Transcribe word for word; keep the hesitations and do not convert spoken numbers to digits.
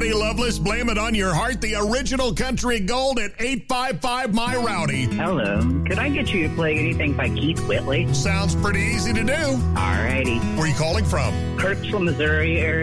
Rowdy Loveless, blame it on your heart. The original country gold at eight five five My Rowdy. Hello. Could I get you to play anything by Keith Whitley? Sounds pretty easy to do. Alrighty. Where are you calling from? Kirksville, Missouri area.